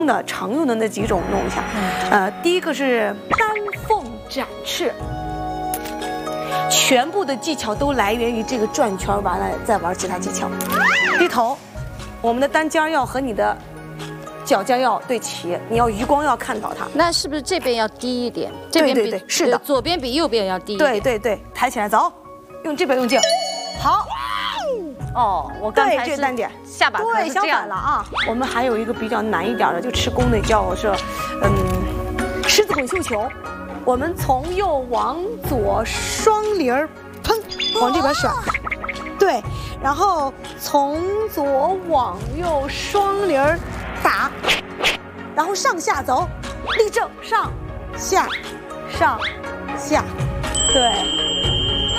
的常用的那几种弄一下。第一个是丹凤展翅，全部的技巧都来源于这个转圈，完了再玩其他技巧。低头，我们的单尖要和你的脚尖要对齐，你要余光要看到它。 那是不是这边要低一点？这边对，是的， 左边比右边要低一点。 对，抬起来走，用这边用劲，好。 哦，我刚才这单点下巴对相反了啊。我们还有一个比较难一点的，就吃功的叫是，狮子滚绣球。我们从右往左双铃儿，砰，往这边甩，对，然后从左往右双铃儿打，然后上下走，立正，上下，上下，对。